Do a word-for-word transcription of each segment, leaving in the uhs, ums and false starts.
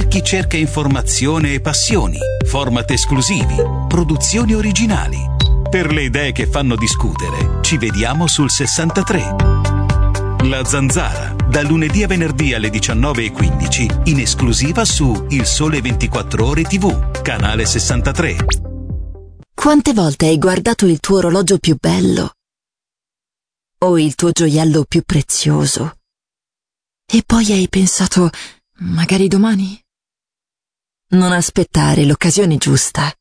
chi cerca informazione e passioni, format esclusivi, produzioni originali. Per le idee che fanno discutere, ci vediamo sul sessantatré. La Zanzara, da lunedì a venerdì alle diciannove e quindici, in esclusiva su Il Sole ventiquattro Ore tivù, canale sessantatré. Quante volte hai guardato il tuo orologio più bello? O il tuo gioiello più prezioso? E poi hai pensato, magari domani? Non aspettare l'occasione giusta.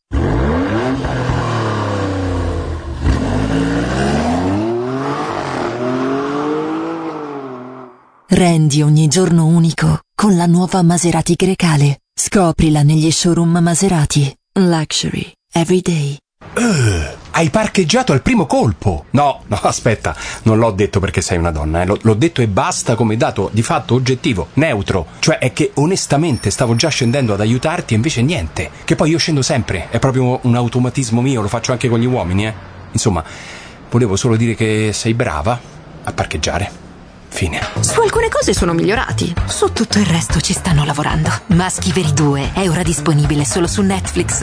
Rendi ogni giorno unico con la nuova Maserati Grecale. Scoprila negli showroom Maserati. Luxury every day. Uh, hai parcheggiato al primo colpo. No, no, aspetta, non l'ho detto perché sei una donna, eh. L- l'ho detto e basta come dato di fatto oggettivo, neutro. Cioè è che onestamente stavo già scendendo ad aiutarti e invece niente. Che poi io scendo sempre, è proprio un automatismo mio, lo faccio anche con gli uomini, eh. Insomma, volevo solo dire che sei brava a parcheggiare. Fine. Su alcune cose sono migliorati, su tutto il resto ci stanno lavorando. Maschi Veri due è ora disponibile solo su Netflix.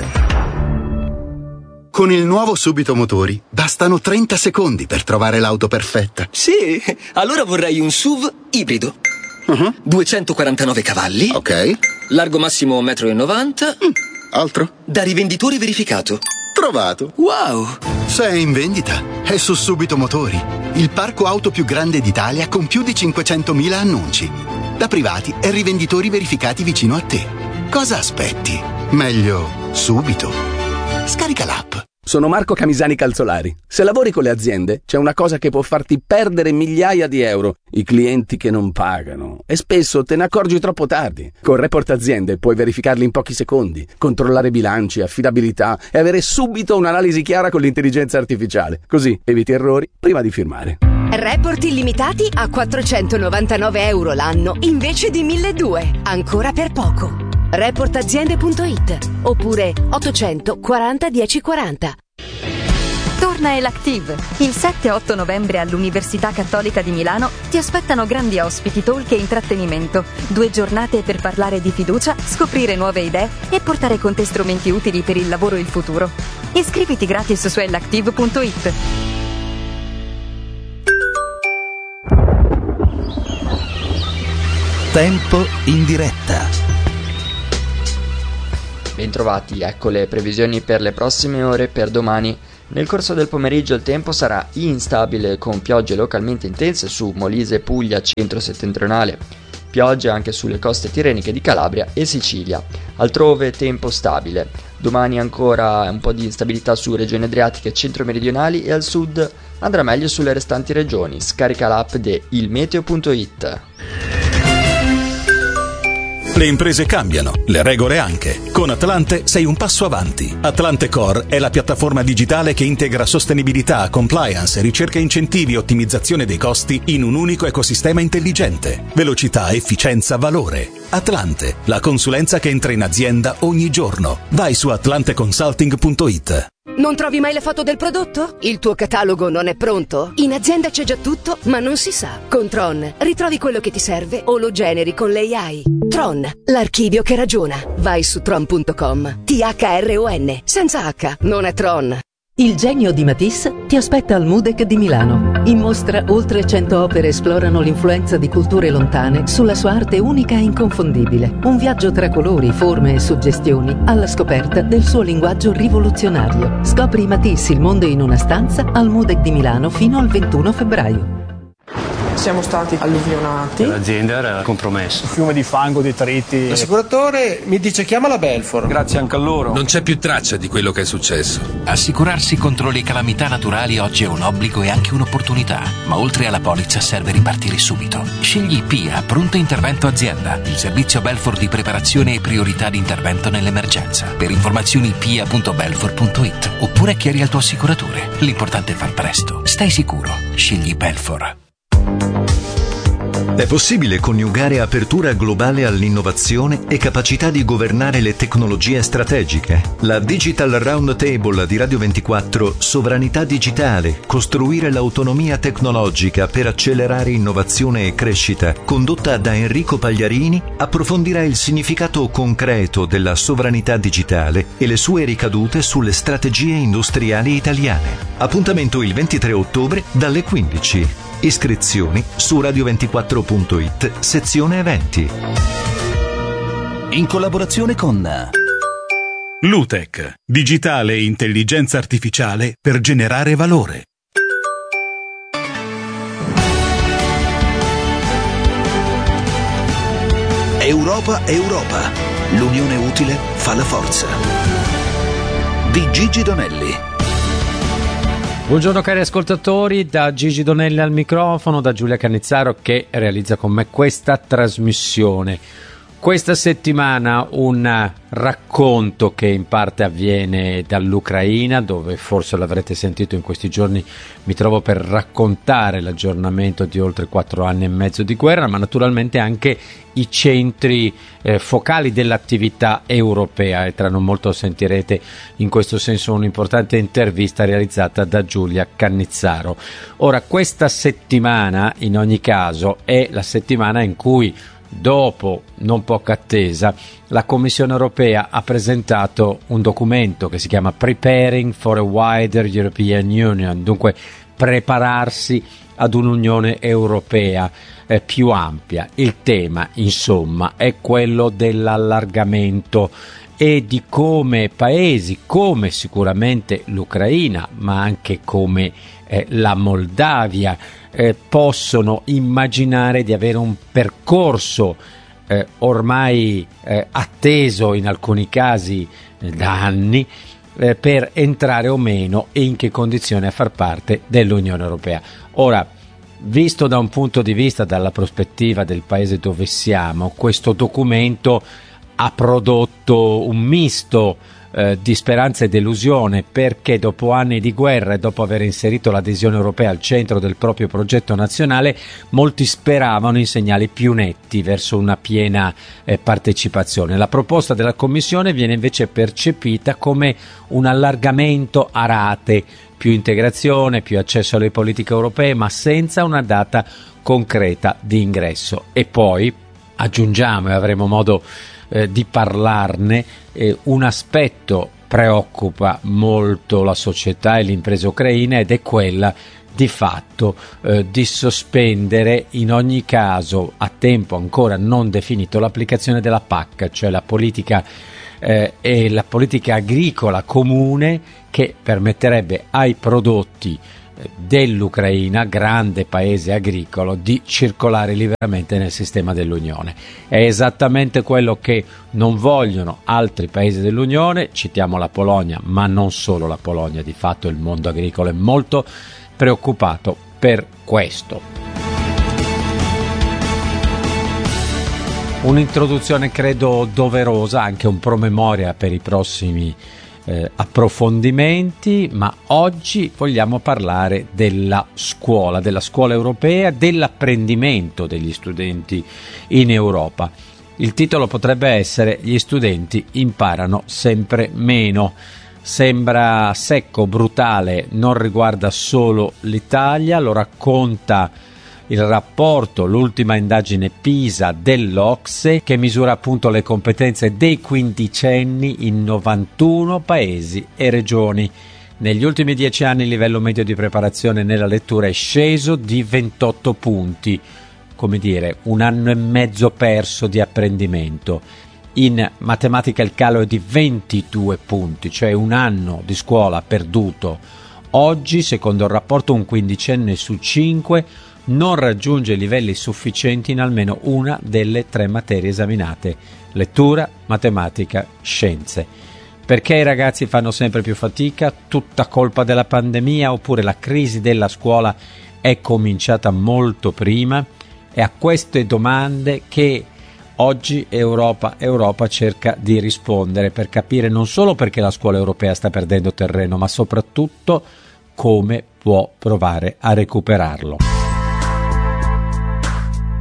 Con il nuovo Subito Motori bastano trenta secondi per trovare l'auto perfetta. Sì, allora vorrei un S U V ibrido. Uh-huh. duecentoquarantanove cavalli. Ok. Largo massimo un metro e novanta. Mm. Altro? Da rivenditori verificato. Trovato. Wow! Se è in vendita, è su Subito Motori, il parco auto più grande d'Italia con più di cinquecentomila annunci. Da privati e rivenditori verificati vicino a te. Cosa aspetti? Meglio subito. Scarica l'app. Sono Marco Camisani Calzolari. Se lavori con le aziende, c'è una cosa che può farti perdere migliaia di euro: i clienti che non pagano. E spesso te ne accorgi troppo tardi. Con Report Aziende puoi verificarli in pochi secondi, controllare bilanci, affidabilità e avere subito un'analisi chiara con l'intelligenza artificiale. Così eviti errori prima di firmare. Report illimitati a quattrocentonovantanove euro l'anno invece di milleduecento. Ancora per poco. report aziende punto it oppure ottocento quaranta dieci quaranta. Torna Elactive. Il sette e otto novembre all'Università Cattolica di Milano ti aspettano grandi ospiti, talk e intrattenimento. Due giornate per parlare di fiducia, scoprire nuove idee e portare con te strumenti utili per il lavoro e il futuro. Iscriviti gratis su elactive punto it. Tempo in diretta. Bentrovati, ecco le previsioni per le prossime ore. Per domani, nel corso del pomeriggio il tempo sarà instabile con piogge localmente intense su Molise, Puglia, centro-settentrionale, piogge anche sulle coste tirreniche di Calabria e Sicilia. Altrove tempo stabile. Domani ancora un po' di instabilità su regioni adriatiche e centro-meridionali e al sud andrà meglio sulle restanti regioni. Scarica l'app di il meteo punto it. Le imprese cambiano, le regole anche. Con Atlante sei un passo avanti. Atlante Core è la piattaforma digitale che integra sostenibilità, compliance, ricerca incentivi e ottimizzazione dei costi in un unico ecosistema intelligente. Velocità, efficienza, valore. Atlante, la consulenza che entra in azienda ogni giorno. Vai su atlante consulting punto it. Non trovi mai le foto del prodotto? Il tuo catalogo non è pronto? In azienda c'è già tutto, ma non si sa. Con Tron ritrovi quello che ti serve o lo generi con l'A I. Tron, l'archivio che ragiona. Vai su tron punto com. T H R O N, senza H, non è Tron. Il genio di Matisse ti aspetta al MUDEC di Milano. In mostra oltre cento opere esplorano l'influenza di culture lontane sulla sua arte unica e inconfondibile. Un viaggio tra colori, forme e suggestioni alla scoperta del suo linguaggio rivoluzionario. Scopri Matisse, il mondo in una stanza, al MUDEC di Milano fino al ventuno febbraio. Siamo stati alluvionati. L'azienda era compromessa. Un fiume di fango, detriti. L'assicuratore mi dice chiamala Belfor. Grazie anche a loro. Non c'è più traccia di quello che è successo. Assicurarsi contro le calamità naturali oggi è un obbligo e anche un'opportunità. Ma oltre alla polizza serve ripartire subito. Scegli P I A Pronto Intervento Azienda, il servizio Belfor di preparazione e priorità di intervento nell'emergenza. Per informazioni p i a punto belfor punto it oppure chiedi al tuo assicuratore. L'importante è far presto. Stai sicuro. Scegli Belfor. È possibile coniugare apertura globale all'innovazione e capacità di governare le tecnologie strategiche? La Digital Roundtable di Radio ventiquattro, Sovranità digitale, costruire l'autonomia tecnologica per accelerare innovazione e crescita, condotta da Enrico Pagliarini, approfondirà il significato concreto della sovranità digitale e le sue ricadute sulle strategie industriali italiane. Appuntamento il ventitré ottobre dalle quindici. Iscrizioni su radio ventiquattro punto it, sezione eventi. In collaborazione con Lutech, digitale e intelligenza artificiale per generare valore. Europa, Europa. L'unione utile fa la forza. Di Gigi Donelli. Buongiorno cari ascoltatori, da Gigi Donelli al microfono, da Giulia Cannizzaro che realizza con me questa trasmissione. Questa settimana un racconto che in parte avviene dall'Ucraina, dove forse l'avrete sentito in questi giorni, mi trovo per raccontare l'aggiornamento di oltre quattro anni e mezzo di guerra, ma naturalmente anche i centri eh, focali dell'attività europea, e tra non molto sentirete in questo senso un'importante intervista realizzata da Giulia Cannizzaro. Ora, questa settimana in ogni caso è la settimana in cui, dopo non poca attesa, la Commissione europea ha presentato un documento che si chiama Preparing for a Wider European Union, dunque prepararsi ad un'Unione Europea eh, più ampia. Il tema, insomma, è quello dell'allargamento e di come paesi come sicuramente l'Ucraina, ma anche come eh, la Moldavia, eh, possono immaginare di avere un percorso eh, ormai eh, atteso in alcuni casi eh, da anni eh, per entrare o meno e in che condizioni a far parte dell'Unione Europea. Ora, visto da un punto di vista, dalla prospettiva del paese dove siamo, questo documento ha prodotto un misto eh, di speranza e delusione, perché dopo anni di guerra e dopo aver inserito l'adesione europea al centro del proprio progetto nazionale, molti speravano in segnali più netti verso una piena eh, partecipazione. La proposta della Commissione viene invece percepita come un allargamento a rate, più integrazione, più accesso alle politiche europee, ma senza una data concreta di ingresso. E poi aggiungiamo, e avremo modo eh, di parlarne, eh, un aspetto preoccupa molto la società e le imprese ucraine, ed è quella di fatto eh, di sospendere in ogni caso, a tempo ancora non definito, l'applicazione della P A C, cioè la politica eh, e la politica agricola comune, che permetterebbe ai prodotti dell'Ucraina, grande paese agricolo, di circolare liberamente nel sistema dell'Unione. È esattamente quello che non vogliono altri paesi dell'Unione, citiamo la Polonia, ma non solo la Polonia, di fatto il mondo agricolo è molto preoccupato per questo. Un'introduzione credo doverosa, anche un promemoria per i prossimi Eh, approfondimenti, ma oggi vogliamo parlare della scuola, della scuola europea, dell'apprendimento degli studenti in Europa. Il titolo potrebbe essere: gli studenti imparano sempre meno. Sembra secco, brutale, non riguarda solo l'Italia, lo racconta il rapporto, l'ultima indagine PISA dell'Ocse, che misura appunto le competenze dei quindicenni in novantuno paesi e regioni. Negli ultimi dieci anni il livello medio di preparazione nella lettura è sceso di ventotto punti, come dire, un anno e mezzo perso di apprendimento. In matematica il calo è di ventidue punti, cioè un anno di scuola perduto. Oggi, secondo il rapporto, un quindicenne su cinque non raggiunge livelli sufficienti in almeno una delle tre materie esaminate: lettura, matematica, scienze. Perché i ragazzi fanno sempre più fatica? Tutta colpa della pandemia, oppure la crisi della scuola è cominciata molto prima? È a queste domande che oggi Europa Europa cerca di rispondere, per capire non solo perché la scuola europea sta perdendo terreno, ma soprattutto come può provare a recuperarlo.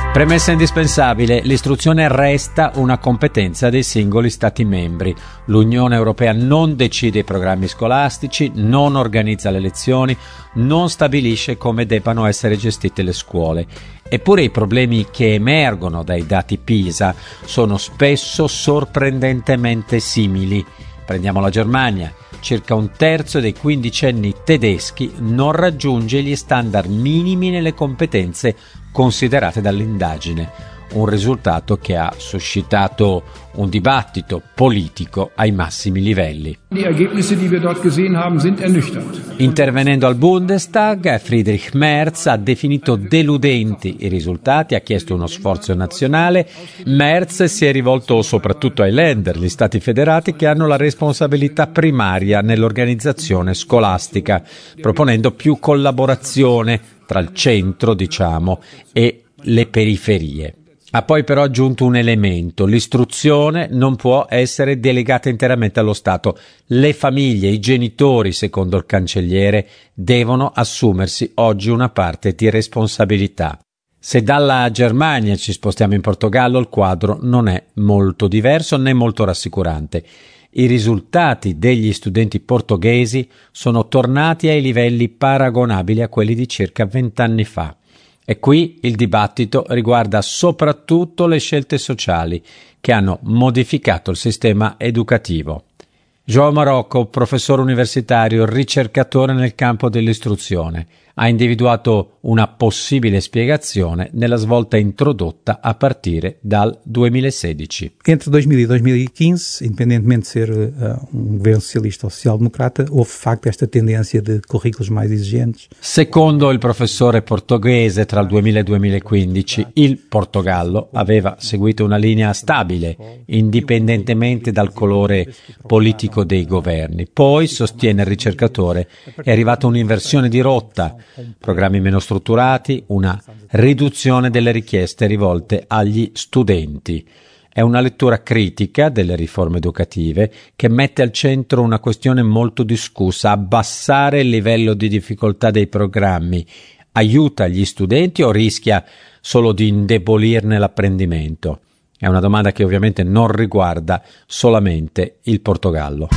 Premessa indispensabile: l'istruzione resta una competenza dei singoli Stati membri. L'Unione Europea non decide i programmi scolastici, non organizza le lezioni, non stabilisce come debbano essere gestite le scuole. Eppure i problemi che emergono dai dati PISA sono spesso sorprendentemente simili. Prendiamo la Germania. Circa un terzo dei quindicenni tedeschi non raggiunge gli standard minimi nelle competenze considerate dall'indagine, un risultato che ha suscitato un dibattito politico ai massimi livelli. Die Ergebnisse, die wir dort gesehen haben, sind ernüchternd. Intervenendo al Bundestag, Friedrich Merz ha definito deludenti i risultati, ha chiesto uno sforzo nazionale. Merz si è rivolto soprattutto ai Länder, gli Stati federati, che hanno la responsabilità primaria nell'organizzazione scolastica, proponendo più collaborazione tra il centro, diciamo, e le periferie. Ha poi però aggiunto un elemento: l'istruzione non può essere delegata interamente allo Stato. Le famiglie, i genitori, secondo il cancelliere, devono assumersi oggi una parte di responsabilità. Se dalla Germania ci spostiamo in Portogallo, il quadro non è molto diverso né molto rassicurante. I risultati degli studenti portoghesi sono tornati ai livelli paragonabili a quelli di circa vent'anni fa. E qui il dibattito riguarda soprattutto le scelte sociali che hanno modificato il sistema educativo. João Marocco, professore universitario, ricercatore nel campo dell'istruzione, ha individuato una possibile spiegazione nella svolta introdotta a partire dal duemilasedici. Entre dois mil e dois mil e quinze, independentemente de ser uh, um governo socialista ou social-democrata, houve de facto esta tendência de currículos mais exigentes. Secondo il professore portoghese, tra il duemila e il duemilaquindici il Portogallo aveva seguito una linea stabile, indipendentemente dal colore politico dei governi. Poi, sostiene il ricercatore, è arrivata un'inversione di rotta, programmi meno strutturati, una riduzione delle richieste rivolte agli studenti. È una lettura critica delle riforme educative che mette al centro una questione molto discussa: abbassare il livello di difficoltà dei programmi aiuta gli studenti o rischia solo di indebolirne l'apprendimento? È una domanda che ovviamente non riguarda solamente il Portogallo.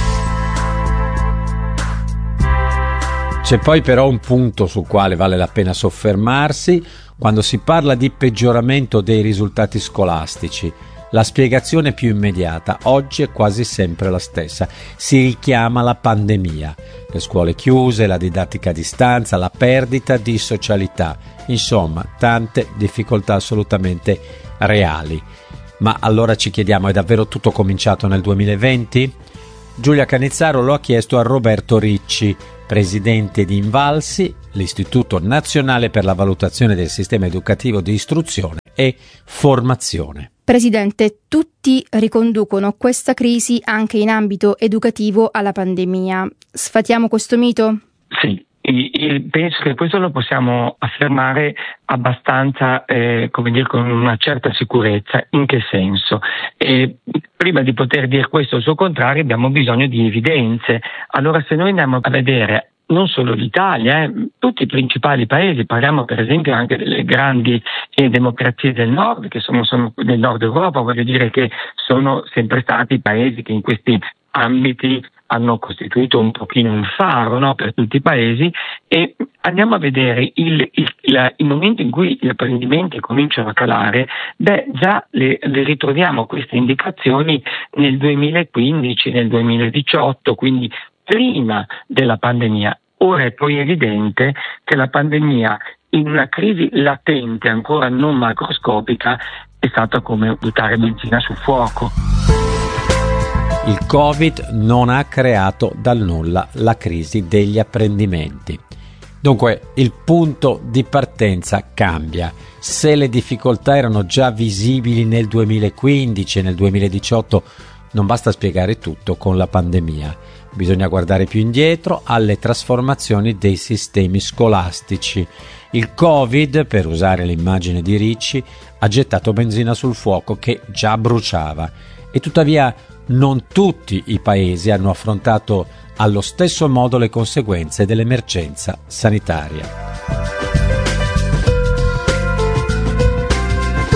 C'è poi però un punto sul quale vale la pena soffermarsi quando si parla di peggioramento dei risultati scolastici. La spiegazione più immediata oggi è quasi sempre la stessa: si richiama la pandemia, le scuole chiuse, la didattica a distanza, la perdita di socialità, insomma tante difficoltà assolutamente reali. Ma allora ci chiediamo: è davvero tutto cominciato nel duemilaventi? Giulia Canizzaro lo ha chiesto a Roberto Ricci, presidente di Invalsi, l'Istituto Nazionale per la Valutazione del Sistema Educativo di Istruzione e Formazione. Presidente, tutti riconducono questa crisi anche in ambito educativo alla pandemia. Sfatiamo questo mito? Sì. Io penso che questo lo possiamo affermare abbastanza, eh, come dire, con una certa sicurezza. In che senso? E prima di poter dire questo o il suo contrario abbiamo bisogno di evidenze. Allora, se noi andiamo a vedere non solo l'Italia, eh, tutti i principali paesi, parliamo per esempio anche delle grandi eh, democrazie del nord, che sono, sono del nord Europa, voglio dire che sono sempre stati paesi che in questi ambiti hanno costituito un pochino un faro, no, per tutti i paesi, e andiamo a vedere il, il, il, il momento in cui gli apprendimenti cominciano a calare. Beh, già le, le ritroviamo queste indicazioni nel duemilaquindici, nel duemiladiciotto, quindi prima della pandemia. Ora è poi evidente che la pandemia, in una crisi latente ancora non macroscopica, è stata come buttare benzina sul fuoco. Il Covid non ha creato dal nulla la crisi degli apprendimenti. Dunque, il punto di partenza cambia. Se le difficoltà erano già visibili nel duemilaquindici e nel duemiladiciotto, non basta spiegare tutto con la pandemia. Bisogna guardare più indietro alle trasformazioni dei sistemi scolastici. Il Covid, per usare l'immagine di Ricci, ha gettato benzina sul fuoco che già bruciava. E tuttavia non tutti i paesi hanno affrontato allo stesso modo le conseguenze dell'emergenza sanitaria.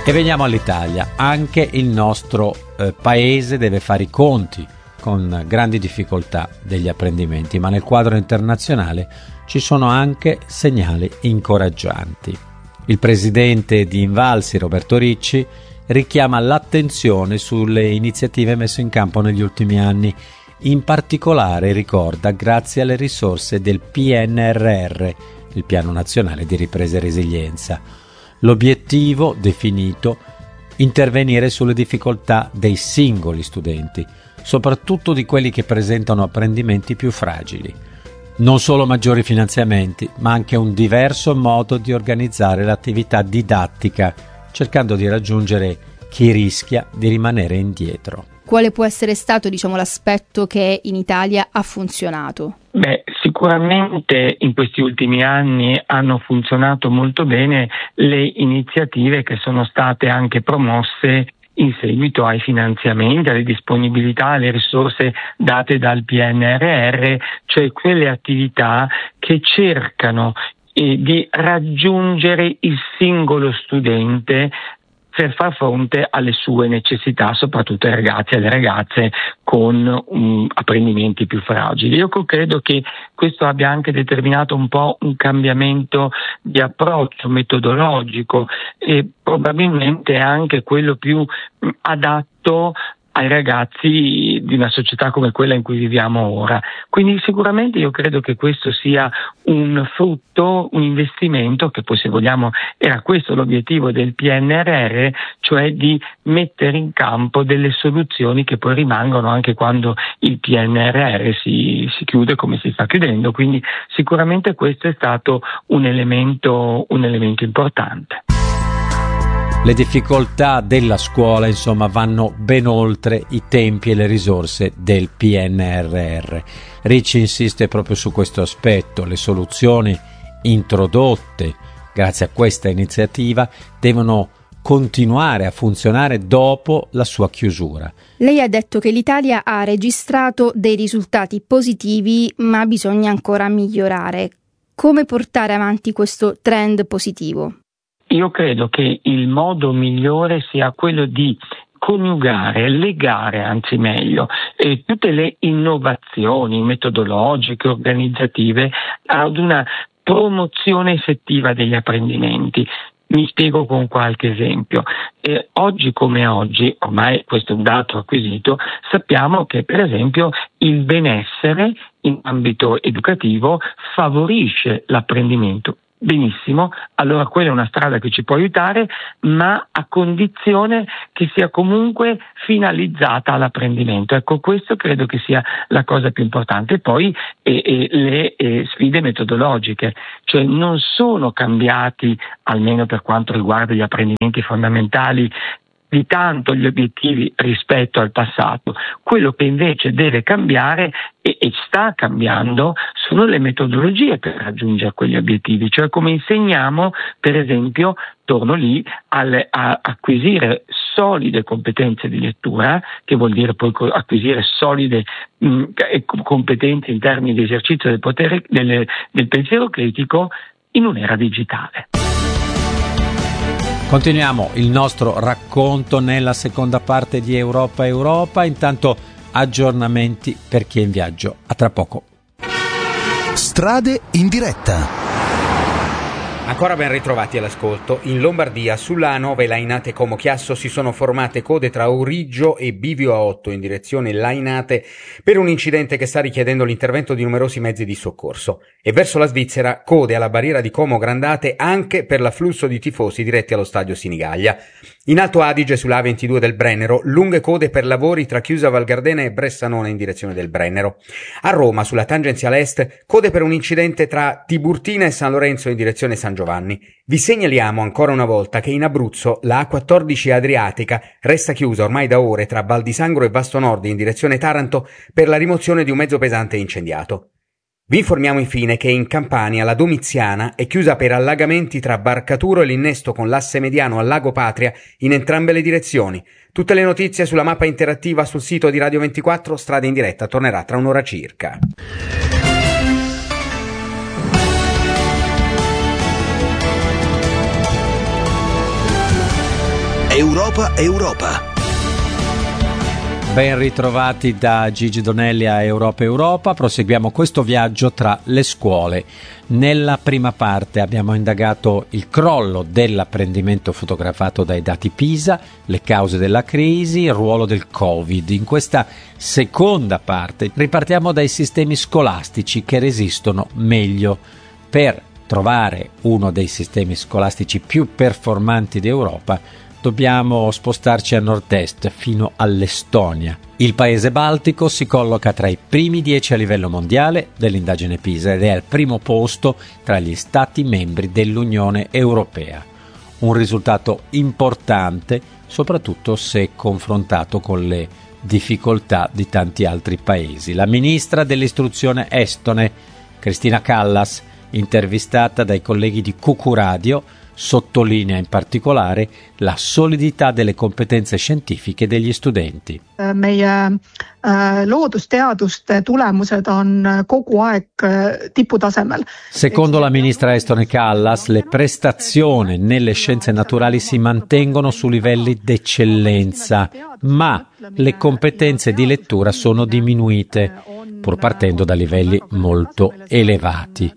E veniamo all'Italia. Anche il nostro eh, paese deve fare i conti con grandi difficoltà degli apprendimenti, ma nel quadro internazionale ci sono anche segnali incoraggianti. Il presidente di Invalsi, Roberto Ricci, richiama l'attenzione sulle iniziative messe in campo negli ultimi anni. In particolare ricorda grazie alle risorse del P N R R, il Piano Nazionale di Ripresa e Resilienza. L'obiettivo definito: intervenire sulle difficoltà dei singoli studenti, soprattutto di quelli che presentano apprendimenti più fragili. Non solo maggiori finanziamenti, ma anche un diverso modo di organizzare l'attività didattica, cercando di raggiungere chi rischia di rimanere indietro. Quale può essere stato, diciamo, l'aspetto che in Italia ha funzionato? Beh, sicuramente in questi ultimi anni hanno funzionato molto bene le iniziative che sono state anche promosse in seguito ai finanziamenti, alle disponibilità, alle risorse date dal P N R R, cioè quelle attività che cercano eh, di raggiungere il singolo studente per far fronte alle sue necessità, soprattutto ai ragazzi e alle ragazze con um, apprendimenti più fragili. Io credo che questo abbia anche determinato un po' un cambiamento di approccio metodologico e probabilmente anche quello più um, adatto ai ragazzi di una società come quella in cui viviamo ora. Quindi sicuramente io credo che questo sia un frutto, un investimento che poi, se vogliamo, era questo l'obiettivo del P N R R, cioè di mettere in campo delle soluzioni che poi rimangono anche quando il P N R R si, si chiude, come si sta chiudendo. Quindi sicuramente questo è stato un elemento, un elemento importante. Le difficoltà della scuola, insomma, vanno ben oltre i tempi e le risorse del P N R R. Ricci insiste proprio su questo aspetto. Le soluzioni introdotte grazie a questa iniziativa devono continuare a funzionare dopo la sua chiusura. Lei ha detto che l'Italia ha registrato dei risultati positivi, ma bisogna ancora migliorare. Come portare avanti questo trend positivo? Io credo che il modo migliore sia quello di coniugare, legare, anzi meglio, eh, tutte le innovazioni metodologiche, organizzative ad una promozione effettiva degli apprendimenti. Mi spiego con qualche esempio. Eh, oggi come oggi, ormai questo è un dato acquisito, sappiamo che per esempio il benessere in ambito educativo favorisce l'apprendimento. Benissimo, allora quella è una strada che ci può aiutare, ma a condizione che sia comunque finalizzata all'apprendimento. Ecco, questo credo che sia la cosa più importante. E poi eh, eh, le eh, sfide metodologiche, cioè non sono cambiati, almeno per quanto riguarda gli apprendimenti fondamentali, di tanto gli obiettivi rispetto al passato. Quello che invece deve cambiare e, e sta cambiando sono le metodologie per raggiungere quegli obiettivi, cioè come insegniamo, per esempio, torno lì al, a acquisire solide competenze di lettura, che vuol dire poi acquisire solide mh, competenze in termini di esercizio del potere del, del pensiero critico in un'era digitale. Continuiamo il nostro racconto nella seconda parte di Europa Europa, intanto aggiornamenti per chi è in viaggio. A tra poco. Strade in diretta. Ancora ben ritrovati all'ascolto. In Lombardia, sulla A nove Lainate Como Chiasso si sono formate code tra Origgio e Bivio A otto in direzione Lainate per un incidente che sta richiedendo l'intervento di numerosi mezzi di soccorso. E verso la Svizzera, code alla barriera di Como Grandate anche per l'afflusso di tifosi diretti allo stadio Sinigaglia. In Alto Adige, sulla A ventidue del Brennero, lunghe code per lavori tra Chiusa Val Gardena e Bressanone in direzione del Brennero. A Roma, sulla tangenziale est, code per un incidente tra Tiburtina e San Lorenzo in direzione San Giovanni. Vi segnaliamo ancora una volta che in Abruzzo la A quattordici Adriatica resta chiusa ormai da ore tra Val di Sangro e Vasto Nord in direzione Taranto per la rimozione di un mezzo pesante incendiato. Vi informiamo infine che in Campania la Domiziana è chiusa per allagamenti tra Barcaturo e l'innesto con l'asse mediano al Lago Patria in entrambe le direzioni. Tutte le notizie sulla mappa interattiva sul sito di Radio ventiquattro, Strade in diretta, tornerà tra un'ora circa. Europa Europa. Ben ritrovati da Gigi Donelli a Europa Europa. Proseguiamo questo viaggio tra le scuole. Nella prima parte abbiamo indagato il crollo dell'apprendimento fotografato dai dati PISA, le cause della crisi, il ruolo del Covid. In questa seconda parte ripartiamo dai sistemi scolastici che resistono meglio. Per trovare uno dei sistemi scolastici più performanti d'Europa dobbiamo spostarci a nord-est fino all'Estonia. Il paese baltico si colloca tra i primi dieci a livello mondiale dell'indagine PISA ed è al primo posto tra gli stati membri dell'Unione Europea. Un risultato importante, soprattutto se confrontato con le difficoltà di tanti altri paesi. La ministra dell'istruzione estone, Kristina Kallas, intervistata dai colleghi di Kuku Radio, sottolinea in particolare la solidità delle competenze scientifiche degli studenti. Meie loodusteaduste tulemused on kogu aeg tiputasemel. Secondo la ministra estone Kallas, le prestazioni nelle scienze naturali si mantengono su livelli d'eccellenza, ma le competenze di lettura sono diminuite, pur partendo da livelli molto elevati.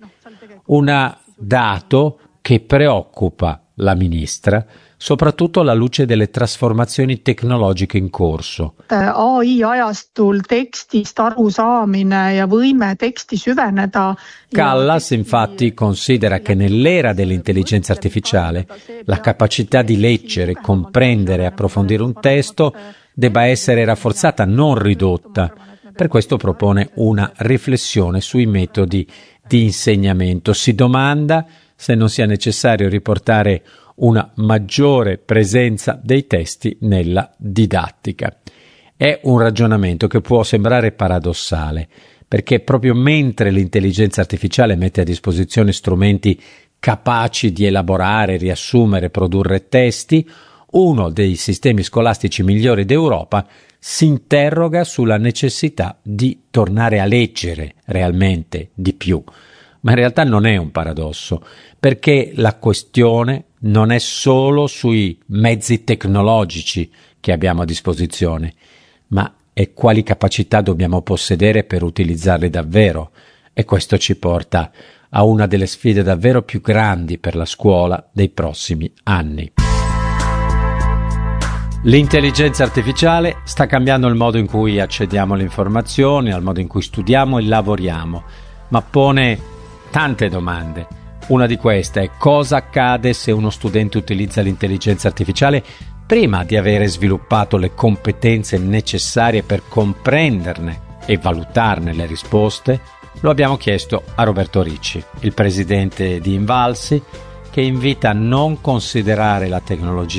Un dato che preoccupa la ministra, soprattutto alla luce delle trasformazioni tecnologiche in corso. A I ajastul tekstist aru saamine ja võime teksti süveneda. Kallas infatti considera che nell'era dell'intelligenza artificiale la capacità di leggere, comprendere e approfondire un testo debba essere rafforzata, non ridotta. Per questo propone una riflessione sui metodi di insegnamento. Si domanda se non sia necessario riportare una maggiore presenza dei testi nella didattica. È un ragionamento che può sembrare paradossale, perché proprio mentre l'intelligenza artificiale mette a disposizione strumenti capaci di elaborare, riassumere, produrre testi, uno dei sistemi scolastici migliori d'Europa si interroga sulla necessità di tornare a leggere realmente di più. Ma in realtà non è un paradosso, perché la questione non è solo sui mezzi tecnologici che abbiamo a disposizione, ma è quali capacità dobbiamo possedere per utilizzarli davvero. E questo ci porta a una delle sfide davvero più grandi per la scuola dei prossimi anni. L'intelligenza artificiale sta cambiando il modo in cui accediamo alle informazioni, al modo in cui studiamo e lavoriamo, ma pone tante domande. Una di queste è: cosa accade se uno studente utilizza l'intelligenza artificiale prima di avere sviluppato le competenze necessarie per comprenderne e valutarne le risposte? Lo abbiamo chiesto a Roberto Ricci, il presidente di Invalsi, che invita a non considerare la tecnologia